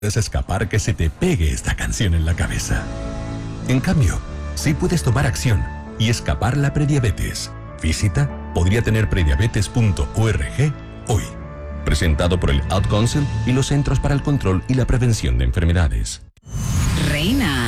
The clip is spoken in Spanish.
puedes escapar que se te pegue esta canción en la cabeza. En cambio, sí puedes tomar acción y escapar la prediabetes. Visita podriatenerprediabetes.org hoy. Presentado por el Out Council y los Centros para el Control y la Prevención de Enfermedades. Reina.